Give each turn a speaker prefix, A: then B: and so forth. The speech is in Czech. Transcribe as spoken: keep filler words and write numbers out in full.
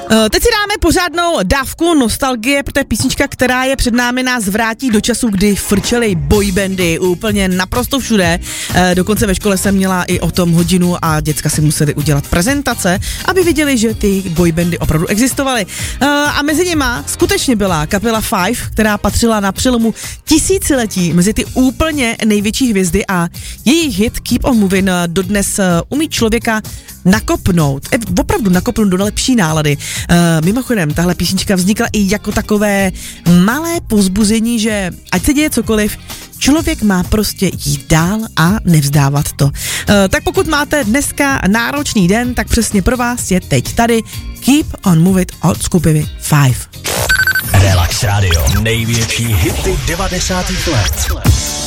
A: Teď si dáme pořádnou dávku nostalgie, protože písnička, která je před námi, nás vrátí do času, kdy frčely boybandy úplně naprosto všude. Dokonce ve škole jsem měla i o tom hodinu a děcka si museli udělat prezentace, aby viděli, že ty boybandy opravdu existovaly. A mezi nima skutečně byla kapela Five, která patřila na přelomu tisíciletí mezi ty úplně největší hvězdy a jejich hit Keep on Moving dodnes umí člověka nakopnout, eh, opravdu nakopnout do lepší nálady. Uh, mimochodem, tahle písnička vznikla i jako takové malé povzbuzení, že ať se děje cokoliv, člověk má prostě jít dál a nevzdávat to. Uh, tak pokud máte dneska náročný den, tak přesně pro vás je teď tady Keep on Moving od skupiny Five.
B: Relax Radio. Největší hity devadesátých let.